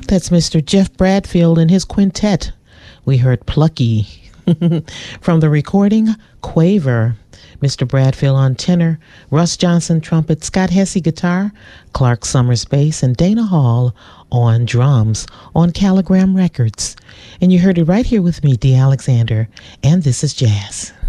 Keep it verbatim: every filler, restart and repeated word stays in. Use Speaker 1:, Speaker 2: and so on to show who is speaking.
Speaker 1: That's Mister Jeff Bradfield and his quintet. We heard Plucky. From the recording, Quaver. Mister Bradfield on tenor, Russ Johnson trumpet, Scott Hesse guitar, Clark Summers bass, and Dana Hall on drums on Caligram Records. And you heard it right here with me, Dee Alexander, and this is Jazz.